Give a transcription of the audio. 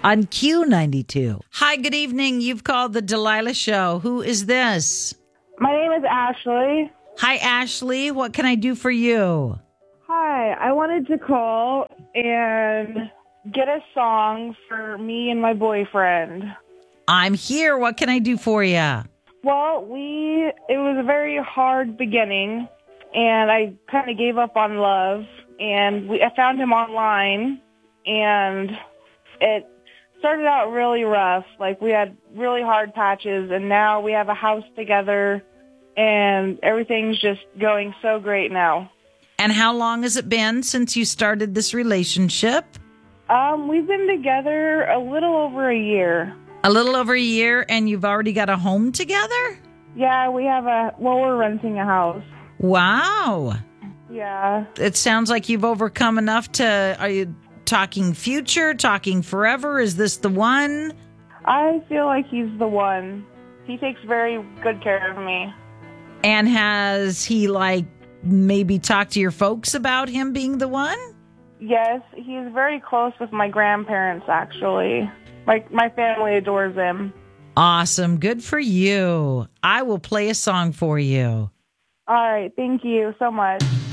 on Q92. Hi, good evening. You've called the Delilah Show. Who is this? My name is Ashley. Hi, Ashley. What can I do for you? Hi, I wanted to call and get a song for me and my boyfriend. I'm here. What can I do for you? Well, it was a very hard beginning, and I kind of gave up on love, and I found him online, and it started out really rough. Like, we had really hard patches, and now we have a house together, and everything's just going so great now. And how long has it been since you started this relationship? We've been together a little over a year. A little over a year, and you've already got a home together? Yeah, we're renting a house. Wow. Yeah. It sounds like you've overcome enough are you talking future, talking forever? Is this the one? I feel like he's the one. He takes very good care of me. And has he, maybe talked to your folks about him being the one? Yes, he's very close with my grandparents, actually. My family adores him. Awesome. Good for you. I will play a song for you. All right. Thank you so much.